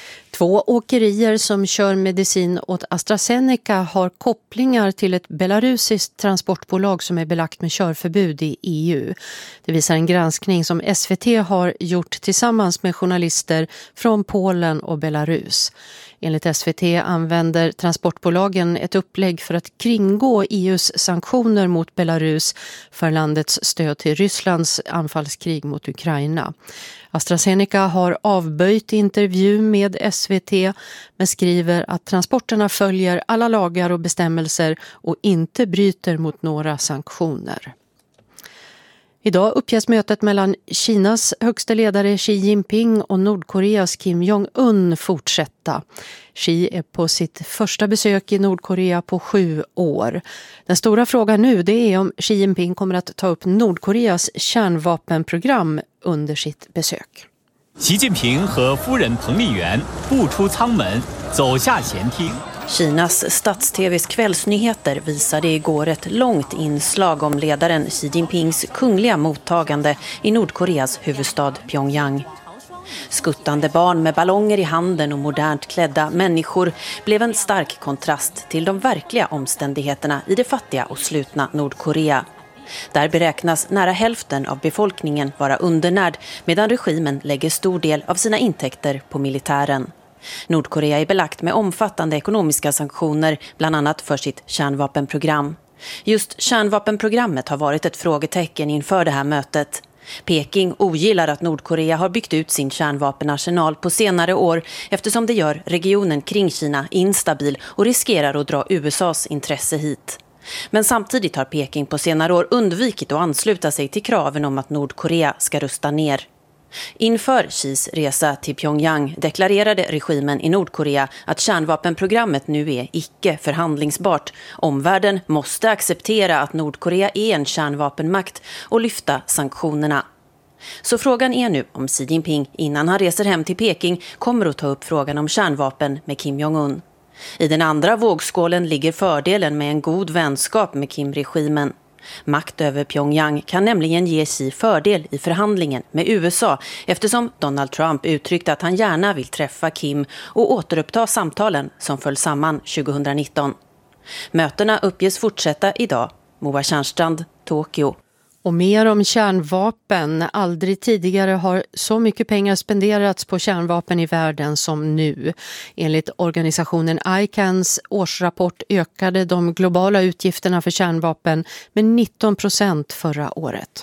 2 åkerier som kör medicin åt AstraZeneca har kopplingar till ett belarusiskt transportbolag som är belagt med körförbud i EU. Det visar en granskning som SVT har gjort tillsammans med journalister från Polen och Belarus. Enligt SVT använder transportbolagen ett upplägg för att kringgå EUs sanktioner mot Belarus för landets stöd till Rysslands anfallskrig mot Ukraina. AstraZeneca har avböjt intervju med SVT men skriver att transporterna följer alla lagar och bestämmelser och inte bryter mot några sanktioner. Idag uppges mötet mellan Kinas högsta ledare Xi Jinping och Nordkoreas Kim Jong-un fortsätta. Xi är på sitt första besök i Nordkorea på 7 år. Den stora frågan nu det är om Xi Jinping kommer att ta upp Nordkoreas kärnvapenprogram under sitt besök. Xi Jinping och furen Peng Liyuan 步出舱门走下前厅. Kinas stats-TVs kvällsnyheter visade igår ett långt inslag om ledaren Xi Jinpings kungliga mottagande i Nordkoreas huvudstad Pyongyang. Skuttande barn med ballonger i handen och modernt klädda människor blev en stark kontrast till de verkliga omständigheterna i det fattiga och slutna Nordkorea. Där beräknas nära hälften av befolkningen vara undernärd medan regimen lägger stor del av sina intäkter på militären. Nordkorea är belagt med omfattande ekonomiska sanktioner, bland annat för sitt kärnvapenprogram. Just kärnvapenprogrammet har varit ett frågetecken inför det här mötet. Peking ogillar att Nordkorea har byggt ut sin kärnvapenarsenal på senare år eftersom det gör regionen kring Kina instabil och riskerar att dra USAs intresse hit. Men samtidigt har Peking på senare år undvikit att ansluta sig till kraven om att Nordkorea ska rusta ner. Inför Xis resa till Pyongyang deklarerade regimen i Nordkorea att kärnvapenprogrammet nu är icke förhandlingsbart. Omvärlden måste acceptera att Nordkorea är en kärnvapenmakt och lyfta sanktionerna. Så frågan är nu om Xi Jinping innan han reser hem till Peking kommer att ta upp frågan om kärnvapen med Kim Jong-un. I den andra vågskålen ligger fördelen med en god vänskap med Kim-regimen. Makt över Pyongyang kan nämligen ge Xi fördel i förhandlingen med USA eftersom Donald Trump uttryckt att han gärna vill träffa Kim och återuppta samtalen som föll samman 2019. Mötena uppges fortsätta idag. Moa Tjärnstrand, Tokyo. Och mer om kärnvapen. Aldrig tidigare har så mycket pengar spenderats på kärnvapen i världen som nu. Enligt organisationen ICANs årsrapport ökade de globala utgifterna för kärnvapen med 19% förra året.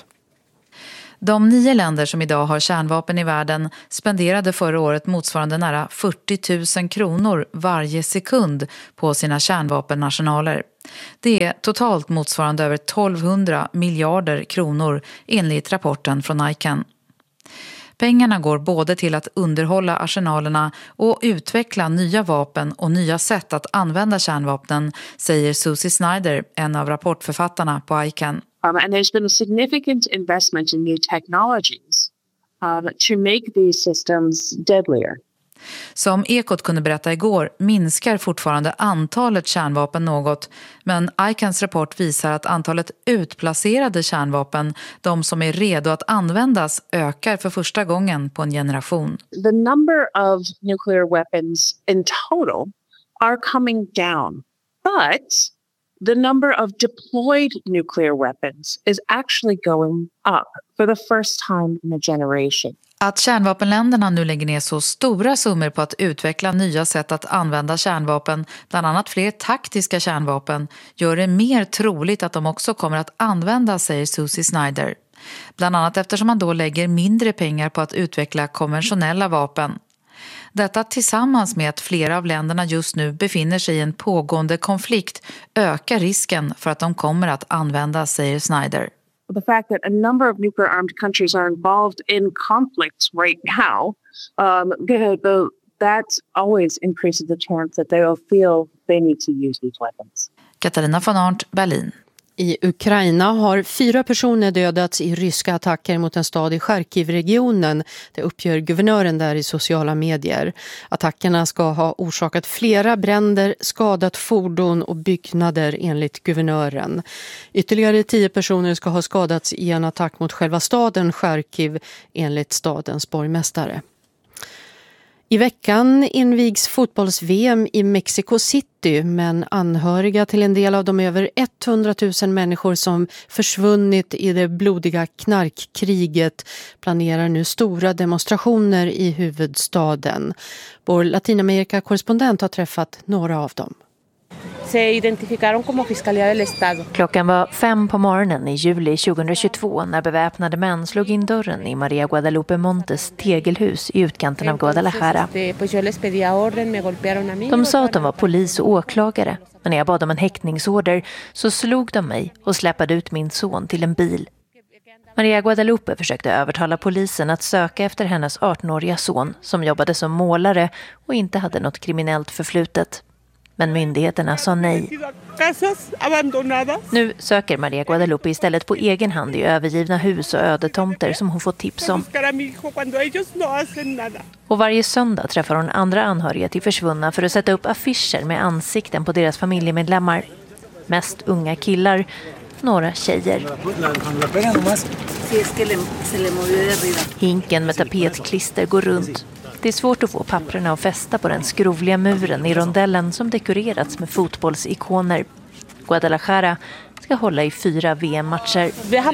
De 9 länder som idag har kärnvapen i världen spenderade förra året motsvarande nära 40 000 kronor varje sekund på sina kärnvapennationaler. Det är totalt motsvarande över 1200 miljarder kronor enligt rapporten från ICAN. Pengarna går både till att underhålla arsenalerna och utveckla nya vapen och nya sätt att använda kärnvapnen, säger Susie Snyder, en av rapportförfattarna på ICAN. And there's been a significant investment in new technologies to make these systems deadlier. Som Ekot kunde berätta igår minskar fortfarande antalet kärnvapen något, men ICANs rapport visar att antalet utplacerade kärnvapen, de som är redo att användas, ökar för första gången på en generation. The number of nuclear weapons in total are coming down, but the number of deployed nuclear weapons is actually going up for the first time in a generation. Att kärnvapenländerna nu lägger ner så stora summor på att utveckla nya sätt att använda kärnvapen, bland annat fler taktiska kärnvapen, gör det mer troligt att de också kommer att användas, säger Susie Snyder. Bland annat eftersom man då lägger mindre pengar på att utveckla konventionella vapen. Detta tillsammans med att flera av länderna just nu befinner sig i en pågående konflikt ökar risken för att de kommer att användas, säger Snyder. The fact that a number of nuclear-armed countries are involved in conflicts right now, that always increases the chance that they will feel they need to use these weapons. Katarina von Arndt, Berlin. I Ukraina har 4 personer dödats i ryska attacker mot en stad i Charkiv-regionen. Det uppger guvernören där i sociala medier. Attackerna ska ha orsakat flera bränder, skadat fordon och byggnader enligt guvernören. Ytterligare 10 personer ska ha skadats i en attack mot själva staden Charkiv enligt stadens borgmästare. I veckan invigs fotbolls-VM i Mexico City, men anhöriga till en del av de över 100 000 människor som försvunnit i det blodiga knarkkriget planerar nu stora demonstrationer i huvudstaden. Vår Latinamerika-korrespondent har träffat några av dem. Klockan var 5 på morgonen i juli 2022 när beväpnade män slog in dörren i Maria Guadalupe Montes tegelhus i utkanten av Guadalajara. De sa att de var polis och åklagare, men när jag bad om en häktningsorder så slog de mig och släppade ut min son till en bil. Maria Guadalupe försökte övertala polisen att söka efter hennes 18-åriga son som jobbade som målare och inte hade något kriminellt förflutet. Men myndigheterna sa nej. Nu söker Maria Guadalupe istället på egen hand i övergivna hus och ödetomter som hon fått tips om. Och varje söndag träffar hon andra anhöriga till försvunna för att sätta upp affischer med ansikten på deras familjemedlemmar. Mest unga killar, några tjejer. Hinken med tapetklister går runt. Det är svårt att få papperna att fästa på den skrovliga muren i rondellen som dekorerats med fotbollsikoner. Guadalajara ska hålla i 4 VM-matcher.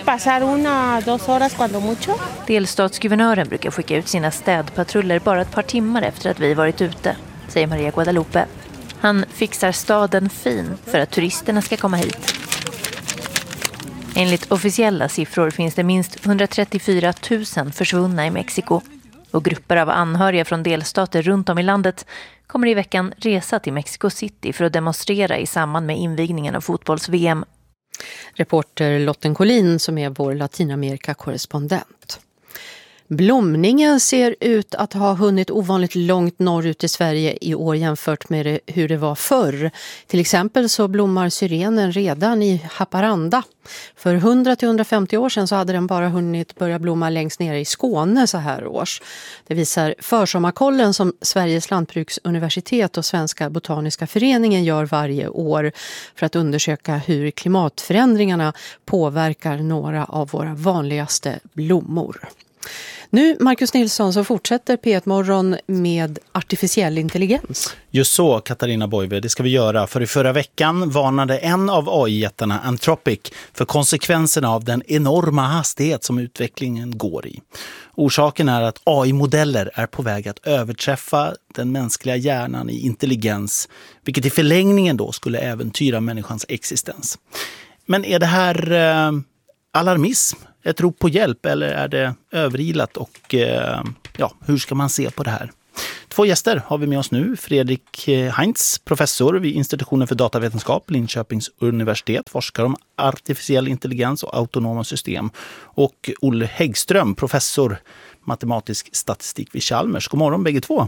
Delstatsguvernören brukar skicka ut sina städpatruller bara ett par timmar efter att vi varit ute, säger Maria Guadalupe. Han fixar staden fin för att turisterna ska komma hit. Enligt officiella siffror finns det minst 134 000 försvunna i Mexiko. Och grupper av anhöriga från delstater runt om i landet kommer i veckan resa till Mexico City för att demonstrera i samband med invigningen av fotbolls-VM. Reporter Lotten Collin som är vår Latinamerika-korrespondent. Blomningen ser ut att ha hunnit ovanligt långt norrut i Sverige i år jämfört med hur det var förr. Till exempel så blommar syrenen redan i Haparanda. För 100-150 år sedan så hade den bara hunnit börja blomma längst ner i Skåne så här års. Det visar försommarkollen som Sveriges lantbruksuniversitet och Svenska botaniska föreningen gör varje år för att undersöka hur klimatförändringarna påverkar några av våra vanligaste blommor. Nu, Marcus Nilsson, så fortsätter P1-morgon med artificiell intelligens. Just så, Katarina Boive, det ska vi göra. För i förra veckan varnade en av AI-jättarna, Anthropic, för konsekvenserna av den enorma hastighet som utvecklingen går i. Orsaken är att AI-modeller är på väg att överträffa den mänskliga hjärnan i intelligens, vilket i förlängningen då skulle äventyra människans existens. Men är det här alarmism? Ett rop på hjälp, eller är det överilat, och hur ska man se på det här? 2 gäster har vi med oss nu. Fredrik Heinz, professor vid Institutionen för datavetenskap, Linköpings universitet, forskar om artificiell intelligens och autonoma system. Och Olle Häggström, professor matematisk statistik vid Chalmers. God morgon bägge två.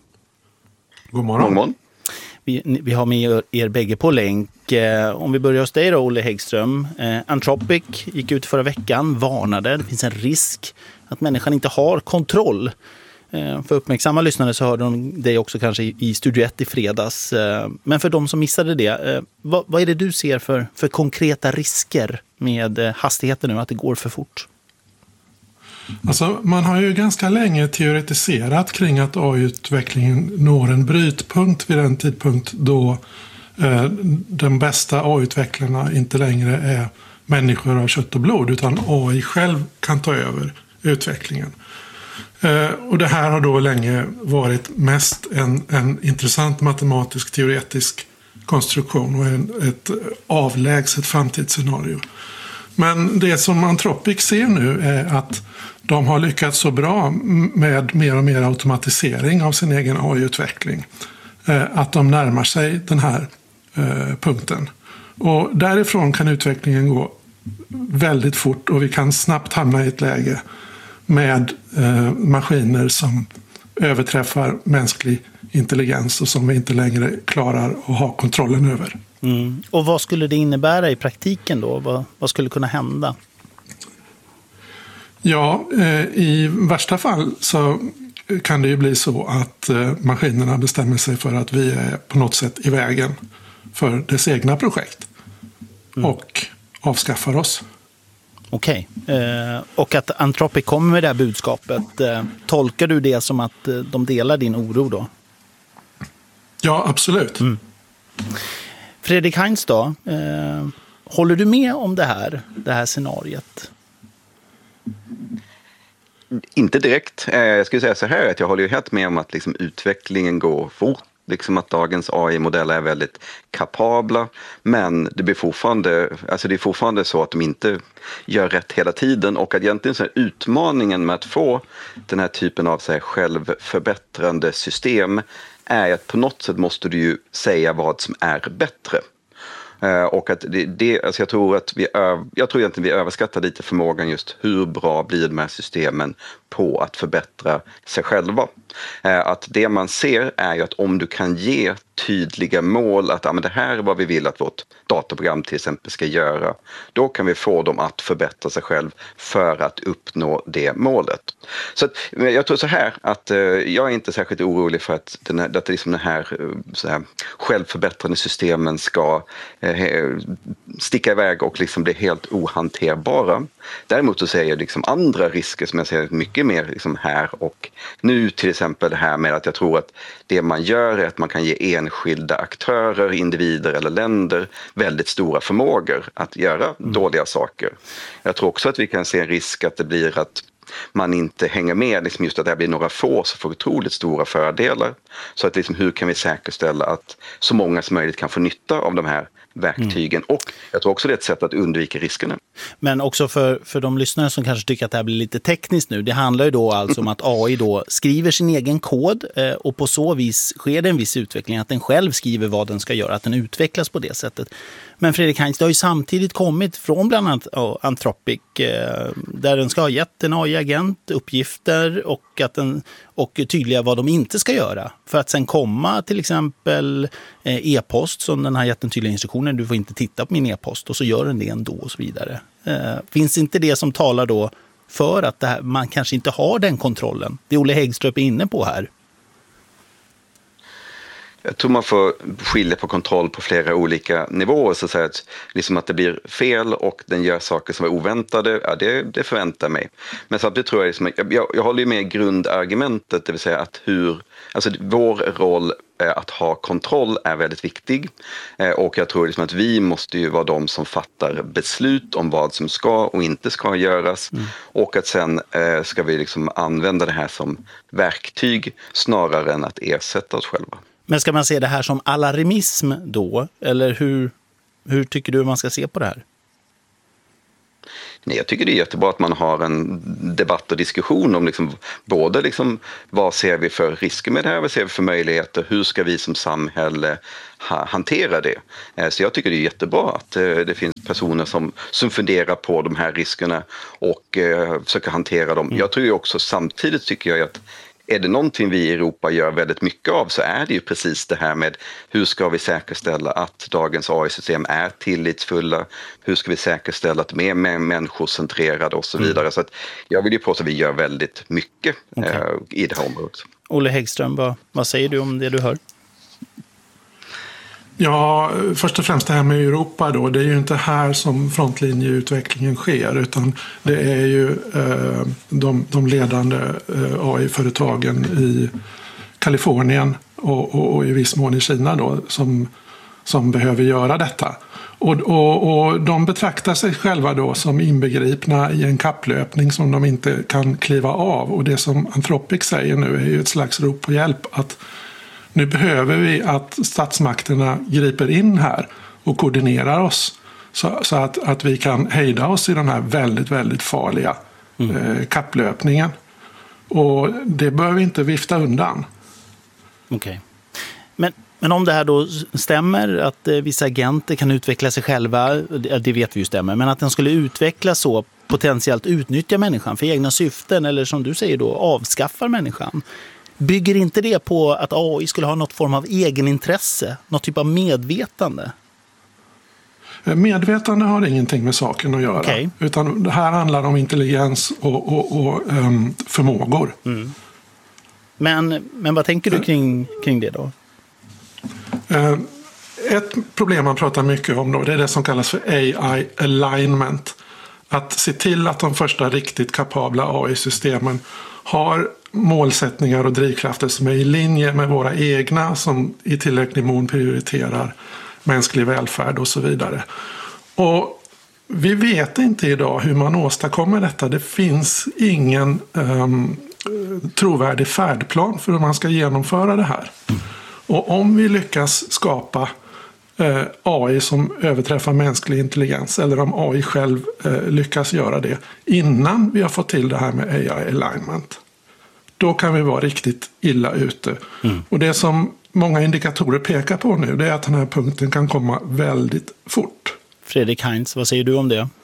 God morgon. God morgon. Vi har med er bägge på länk. Om vi börjar hos dig då, Olle Häggström. Anthropic gick ut förra veckan, varnade. Det finns en risk att människan inte har kontroll. För uppmärksamma lyssnare så hörde de dig också kanske i Studio 1 i fredags. Men för de som missade det, vad är det du ser för konkreta risker med hastigheten nu, att det går för fort? Alltså, man har ju ganska länge teoretiserat kring att AI-utvecklingen når en brytpunkt vid den tidpunkt då de bästa AI-utvecklarna inte längre är människor av kött och blod, utan AI själv kan ta över utvecklingen. Och det här har då länge varit mest en intressant matematisk teoretisk konstruktion och ett avlägset framtidsscenario. Men det som Anthropic ser nu är att de har lyckats så bra med mer och mer automatisering av sin egen AI-utveckling att de närmar sig den här punkten. Och därifrån kan utvecklingen gå väldigt fort och vi kan snabbt hamna i ett läge med maskiner som överträffar mänsklig intelligens och som vi inte längre klarar att ha kontrollen över. Mm. Och vad skulle det innebära i praktiken då? Vad skulle kunna hända? Ja, i värsta fall så kan det ju bli så att maskinerna bestämmer sig för att vi är på något sätt i vägen för dess egna projekt och avskaffar oss. Okej. Och att Anthropic kommer med det här budskapet, tolkar du det som att de delar din oro då? Ja, absolut. Mm. Fredrik Heinz då, håller du med om det här scenariet? Inte direkt. Jag skulle säga så här att jag håller ju helt med om att liksom utvecklingen går fort. Liksom att dagens AI-modeller är väldigt kapabla, men det är fortfarande så att de inte gör rätt hela tiden, och att egentligen så här, utmaningen med att få den här typen av så här, självförbättrande system är att på något sätt måste du ju säga vad som är bättre. Och att alltså jag tror egentligen vi överskattar lite förmågan just hur bra blir de här systemen på att förbättra sig själva. Att det man ser är ju att om du kan ge tydliga mål, att men det här är vad vi vill att vårt datorprogram till exempel ska göra, då kan vi få dem att förbättra sig själv för att uppnå det målet. Så att, jag tror så här att jag är inte särskilt orolig för att den här självförbättrande systemen ska sticka iväg och liksom bli helt ohanterbara. Däremot så ser jag liksom andra risker som jag ser mycket mer liksom här och nu, till exempel det här med att jag tror att det man gör är att man kan ge enskilda aktörer, individer eller länder väldigt stora förmågor att göra dåliga saker. Jag tror också att vi kan se en risk att det blir att man inte hänger med, liksom just att det blir några få som får otroligt stora fördelar. Så att liksom, hur kan vi säkerställa att så många som möjligt kan få nytta av de här verktygen. Och jag tror också det är ett sätt att undvika riskerna. Men också för de lyssnare som kanske tycker att det här blir lite tekniskt nu. Det handlar ju då alltså om att AI då skriver sin egen kod och på så vis sker det en viss utveckling. Att den själv skriver vad den ska göra, att den utvecklas på det sättet. Men Fredrik Heinz, det har ju samtidigt kommit från bland annat Anthropic där den ska ha gett en AI-agent uppgifter och tydliga vad de inte ska göra. För att sen komma till exempel e-post som den har gett en tydlig instruktioner. Du får inte titta på min e-post och så gör den det ändå och så vidare. Finns inte det som talar då för att man kanske inte har den kontrollen? Det Olle Häggström är inne på här. Jag tror man får skilja på kontroll på flera olika nivåer. Så att säga att, liksom att det blir fel och den gör saker som är oväntade, ja, det förväntar mig. Men samtidigt tror jag, liksom, jag håller ju med grundargumentet, det vill säga att vår roll att ha kontroll är väldigt viktig. Och jag tror liksom att vi måste ju vara de som fattar beslut om vad som ska och inte ska göras. Och att sen ska vi liksom använda det här som verktyg snarare än att ersätta oss själva. Men ska man se det här som alarmism då? Eller hur tycker du man ska se på det här? Nej, jag tycker det är jättebra att man har en debatt och diskussion om både vad ser vi för risker med det här, vad ser vi för möjligheter, hur ska vi som samhälle hantera det. Så jag tycker det är jättebra att det finns personer som funderar på de här riskerna och försöker hantera dem. Jag tror ju också samtidigt tycker jag att är det någonting vi i Europa gör väldigt mycket av så är det ju precis det här med hur ska vi säkerställa att dagens AI-system är tillitsfulla, hur ska vi säkerställa att de är människocentrerade och så vidare. Så att jag vill ju påstå att vi gör väldigt mycket i det här området. Olle Häggström, vad säger du om det du hör? Ja, först och främst det här med Europa då. Det är ju inte här som frontlinjeutvecklingen sker utan det är ju de ledande AI-företagen i Kalifornien och i viss mån i Kina då som behöver göra detta. Och de betraktar sig själva då som inbegripna i en kapplöpning som de inte kan kliva av. Och det som Anthropic säger nu är ju ett slags rop på hjälp att nu behöver vi att statsmakterna griper in här och koordinerar oss så att vi kan hejda oss i den här väldigt, väldigt farliga kapplöpningen. Och det bör vi inte vifta undan. Okej. Men om det här då stämmer att vissa agenter kan utveckla sig själva, det vet vi ju stämmer, men att den skulle utvecklas så potentiellt utnyttja människan för egna syften eller som du säger då avskaffar människan. Bygger inte det på att AI skulle ha något form av egenintresse, något typ av medvetande? Medvetande har ingenting med saken att göra. Utan det här handlar om intelligens och förmågor. Men vad tänker du kring det då? Ett problem man pratar mycket om då, det är det som kallas för AI alignment. Att se till att de första riktigt kapabla AI-systemen har målsättningar och drivkrafter som är i linje med våra egna som i tillräcklig mån prioriterar mänsklig välfärd och så vidare. Och vi vet inte idag hur man åstadkommer detta. Det finns ingen trovärdig färdplan för hur man ska genomföra det här. Och om vi lyckas skapa AI som överträffar mänsklig intelligens eller om AI själv lyckas göra det innan vi har fått till det här med AI alignment, då kan vi vara riktigt illa ute. Och det som många indikatorer pekar på nu, det är att den här punkten kan komma väldigt fort. Fredrik Heinz, vad säger du om det?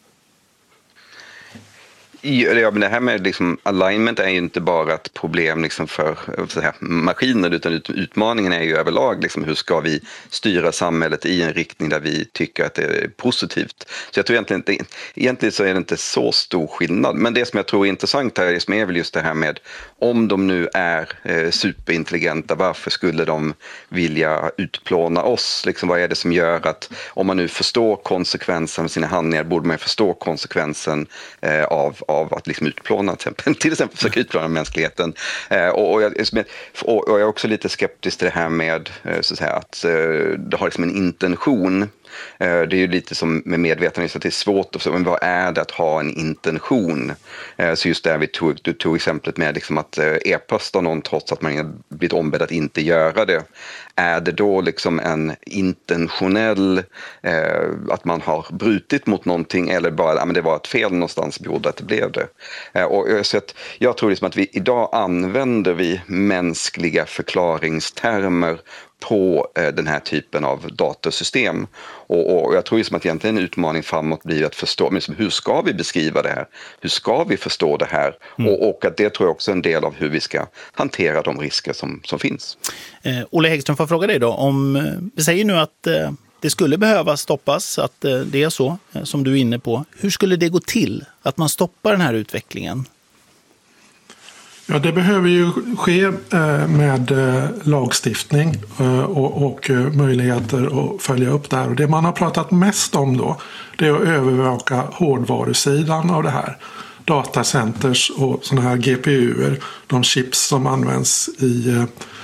Ja, men det här med alignment är ju inte bara ett problem för maskiner utan utmaningen är ju överlag hur ska vi styra samhället i en riktning där vi tycker att det är positivt. Så jag tror egentligen så är det inte så stor skillnad. Men det som jag tror är intressant här är väl just det här med om de nu är superintelligenta, varför skulle de vilja utplåna oss? Vad är det som gör att om man nu förstår konsekvensen av sina handlingar borde man förstå konsekvensen av att utplåna till exempel försöka utplåna mänskligheten. Och jag är också lite skeptisk till det här med så att säga, att det har en intention. Det är ju lite som med medvetenhet, så att det är svårt att förstå, men vad är det att ha en intention? Så just där du tog exemplet med liksom att e-posta någon trots att man blivit ombedd att inte göra det. Är det då liksom en intentionell, att man har brutit mot någonting, eller bara men det var ett fel någonstans som gjorde att det blev det? Och så att jag tror liksom att idag använder vi mänskliga förklaringstermer på den här typen av datasystem. Och jag tror liksom att egentligen en utmaning framåt blir att förstå, men hur ska vi beskriva det här? Hur ska vi förstå det här? Och att det tror jag också är en del av hur vi ska hantera de risker som finns. Olle Häggström, får fråga dig då, om vi säger nu att det skulle behöva stoppas, att det är så som du är inne på. Hur skulle det gå till att man stoppar den här utvecklingen? Ja, det behöver ju ske med lagstiftning och möjligheter att följa upp det här. Och det man har pratat mest om då, det är att övervaka hårdvarusidan av det här. Datacenters och sådana här GPUer, de chips som används i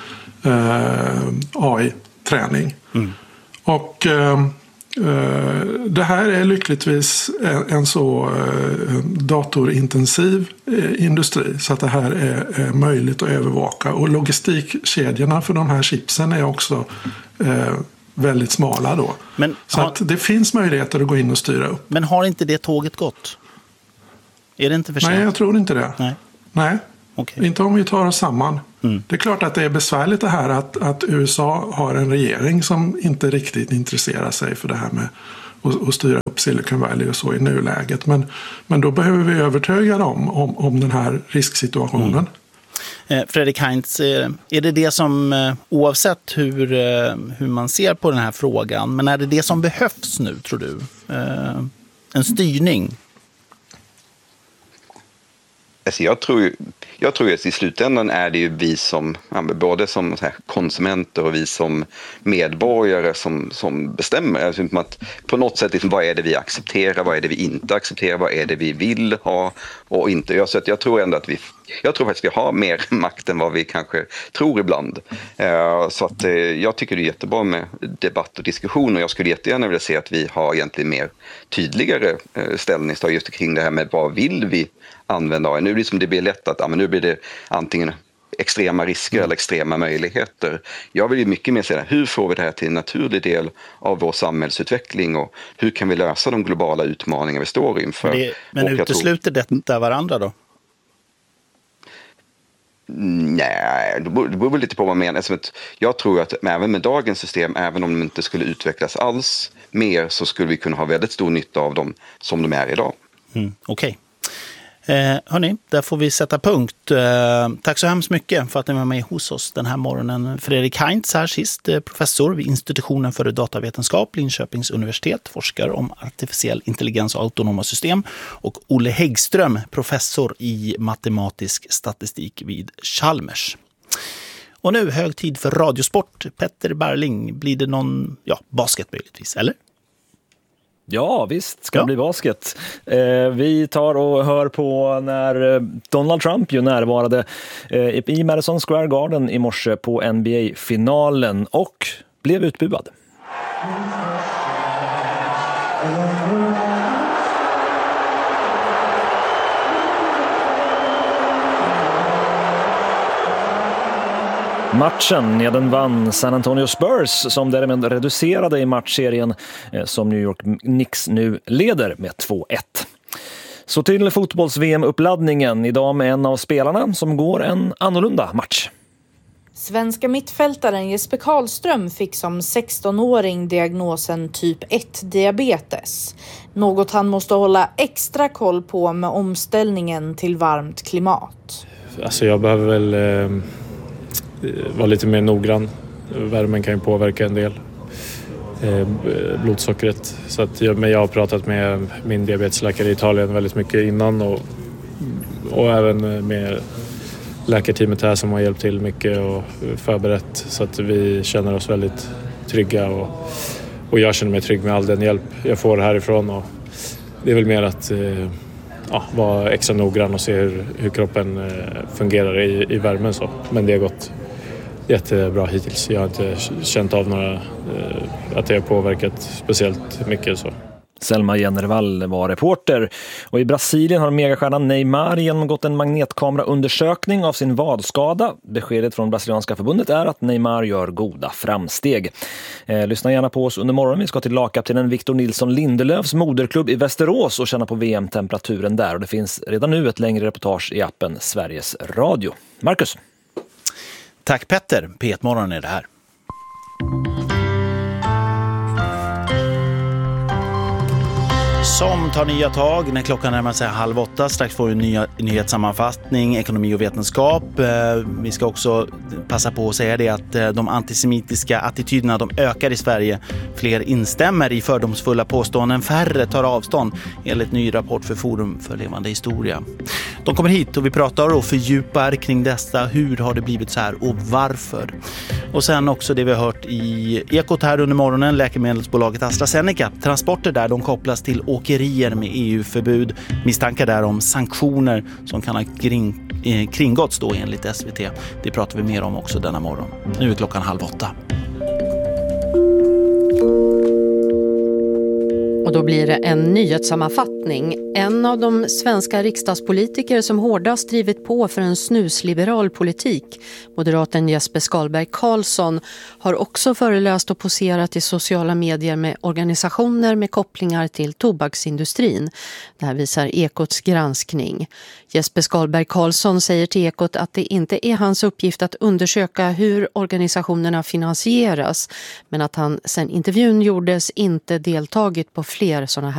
AI-träning. Och det här är lyckligtvis en så datorintensiv industri så att det här är möjligt att övervaka. Och logistikkedjorna för de här chipsen är också väldigt smala då. Så att det finns möjligheter att gå in och styra upp. Men har inte det tåget gått? Är det inte för sent? Nej, jag tror inte det. Nej. Okay. Inte om vi tar oss samman. Det är klart att det är besvärligt det här att USA har en regering som inte riktigt intresserar sig för det här med att styra upp Silicon Valley och så i nuläget. Men då behöver vi övertyga dem om den här risksituationen. Fredrik Heinz, är det som, oavsett hur man ser på den här frågan, men är det som behövs nu, tror du? En styrning? Alltså jag tror att i slutändan är det ju vi som, både som konsumenter och vi som medborgare som bestämmer. Alltså att på något sätt, liksom, vad är det vi accepterar, vad är det vi inte accepterar, vad är det vi vill ha och inte. Så att jag tror ändå att jag tror faktiskt vi har mer makt än vad vi kanske tror ibland. Så att jag tycker det är jättebra med debatt och diskussion, och jag skulle jättegärna vilja se att vi har egentligen mer tydligare ställningstag just kring det här med vad vill vi använda AI. Nu liksom det blir lätt att nu blir det antingen extrema risker eller extrema möjligheter. Jag vill ju mycket mer säga, hur får vi det här till en naturlig del av vår samhällsutveckling, och hur kan vi lösa de globala utmaningar vi står inför? Men utesluter detta varandra då? Nej, det beror väl lite på vad man menar. Jag tror att även med dagens system, även om de inte skulle utvecklas alls mer, så skulle vi kunna ha väldigt stor nytta av dem som de är idag. Okej. Hörni, där får vi sätta punkt. Tack så hemskt mycket för att ni var med hos oss den här morgonen. Fredrik Heinz här sist, professor vid institutionen för datavetenskap, Linköpings universitet, forskar om artificiell intelligens och autonoma system, och Olle Häggström, professor i matematisk statistik vid Chalmers. Och nu hög tid för radiosport. Petter Barling, blir det någon basket möjligtvis, eller? Ja, visst ska det bli basket. Vi tar och hör på när Donald Trump ju närvarade i Madison Square Garden i morse på NBA-finalen och blev utbuad. Matchen, den vann San Antonio Spurs, som därmed reducerade i matchserien som New York Knicks nu leder med 2-1. Så till fotbolls-VM-uppladdningen idag med en av spelarna som går en annorlunda match. Svenska mittfältaren Jesper Karlström fick som 16-åring diagnosen typ 1-diabetes. Något han måste hålla extra koll på med omställningen till varmt klimat. Alltså jag behöver väl vara lite mer noggrann. Värmen kan ju påverka en del. Blodsockret. Så att men jag har pratat med min diabetesläkare i Italien väldigt mycket innan och även med läkarteamet här som har hjälpt till mycket och förberett, så att vi känner oss väldigt trygga och jag känner mig trygg med all den hjälp jag får härifrån, och det är väl mer att vara extra noggrann och se hur kroppen fungerar i värmen så. Men det har jättebra hittills. Jag har inte känt av några att det har påverkat speciellt mycket så. Selma Jennervall var reporter. Och i Brasilien har megastjärnan Neymar genomgått en magnetkameraundersökning av sin vadskada. Beskedet från brasilianska förbundet är att Neymar gör goda framsteg. Lyssna gärna på oss under morgonen. Vi ska till lagkaptenen Victor Nilsson Lindelöfs moderklubb i Västerås och känna på VM-temperaturen där. Och det finns redan nu ett längre reportage i appen Sveriges Radio. Marcus. Tack Petter. P1-morgon är det här. Som tar nya tag när klockan närmar sig 7:30. Strax får vi en ny nyhetssammanfattning, ekonomi och vetenskap. Vi ska också passa på att säga det att de antisemitiska attityderna de ökar i Sverige. Fler instämmer i fördomsfulla påståenden, färre tar avstånd enligt ny rapport för Forum för levande historia. De kommer hit och vi pratar och fördjupar kring dessa. Hur har det blivit så här och varför? Och sen också det vi har hört i Ekot här under morgonen, läkemedelsbolaget AstraZeneca. Transporter där de kopplas till åkerier med EU-förbud. Misstankar där om sanktioner som kan ha kringgåtts då enligt SVT. Det pratar vi mer om också denna morgon. Nu är klockan 7:30. Och då blir det en nyhetssammanfattning. En av de svenska riksdagspolitiker som hårdast drivit på för en snusliberal politik, moderaten Jesper Skalberg Karlsson, har också föreläst och poserat i sociala medier med organisationer med kopplingar till tobaksindustrin. Det här visar Ekots granskning. Jesper Skalberg Karlsson säger till Ekot att det inte är hans uppgift att undersöka hur organisationerna finansieras, men att han sedan intervjun gjordes inte deltagit på fler sådana här